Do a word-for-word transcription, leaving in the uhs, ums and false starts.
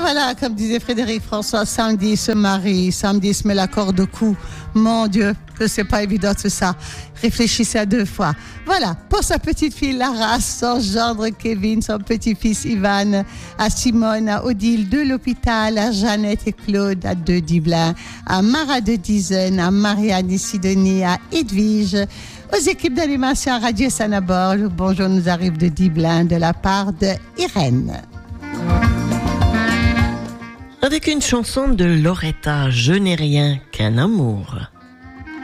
voilà, comme disait Frédéric François, samedi se marie, samedi se met la corde au cou. Mon Dieu, que c'est pas évident tout ça. Réfléchissez à deux fois. Voilà, pour sa petite fille Lara, son gendre Kevin, son petit-fils Ivan, à Simone, à Odile de l'hôpital, à Jeannette et Claude, à deux Diblin, à Mara de Dizaine, à Marianne et Sidonie, à Edwige, aux équipes d'animation à Radio Sanabor. Le bonjour nous arrive de Diblin de la part de Irène. Avec une chanson de Loretta, Je n'ai rien qu'un amour.